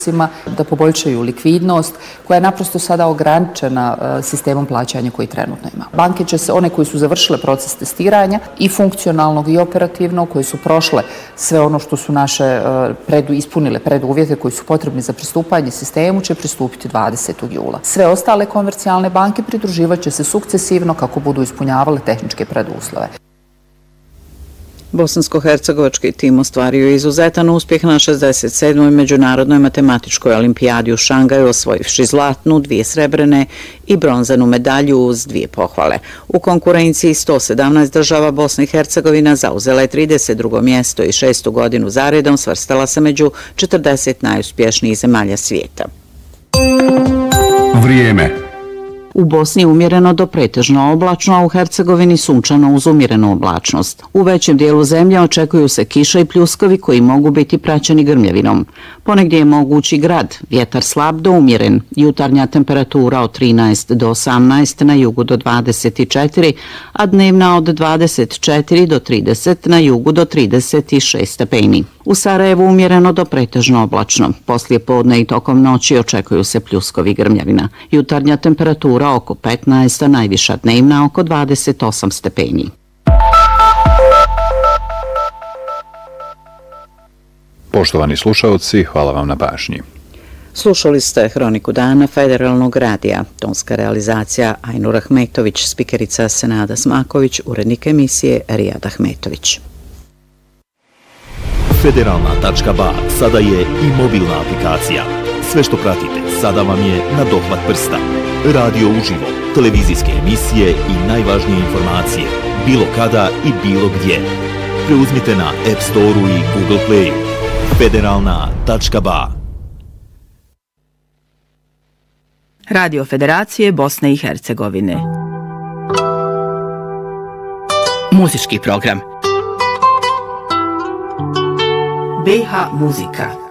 da poboljšaju likvidnost koja je naprosto sada ograničena sistemom plaćanja koji trenutno ima. Banke će se, one koji su završile proces testiranja i funkcionalnog i operativnog, koji su prošle sve ono što su naše ispunile preduvjete koji su potrebni za pristupanje sistemu, će pristupiti 20. jula. Sve ostale komercijalne banke pridruživat će se sukcesivno kako budu ispunjavale tehničke preduslove. Bosansko-hercegovački tim ostvario izuzetan uspjeh na 67. međunarodnoj matematičkoj olimpijadi u Šangaju, osvojivši zlatnu, 2 srebrene i bronzanu medalju uz 2 pohvale. U konkurenciji 117 država Bosna i Hercegovina zauzela je 32. mjesto i 6. godinu zaredom svrstala se među 40 najuspješnijih zemalja svijeta. Vrijeme. U Bosni umjereno do pretežno oblačno, a u Hercegovini sunčano uz umjerenu oblačnost. U većem dijelu zemlje očekuju se kiša i pljuskovi koji mogu biti praćeni grmljavinom. Ponegdje je mogući grad, vjetar slab do umjeren, jutarnja temperatura od 13 do 18, na jugu do 24, a dnevna od 24 do 30, na jugu do 36 stepeni. U Sarajevu umjereno do pretežno oblačno. Poslije podne i tokom noći očekuju se pljuskovi grmljavina. Jutarnja temperatura oko 15, a najviša dnevna oko 28 stepeni. Poštovani slušalci, hvala vam na pažnji. Slušali ste Hroniku dana Federalnog radija. Tonska realizacija Ajnur Ahmetović, spikerica Senada Smaković, urednik emisije Rijad Ahmetović. Federalna.ba sada je i mobilna aplikacija. Sve što pratite sada vam je na dohvat prsta. Radio uživo, televizijske emisije i najvažnije informacije, bilo kada i bilo gdje. Preuzmite na App Store-u i Google Play. Federalna.ba. Radio Federacije Bosne i Hercegovine. Muzički program. BH Muzika.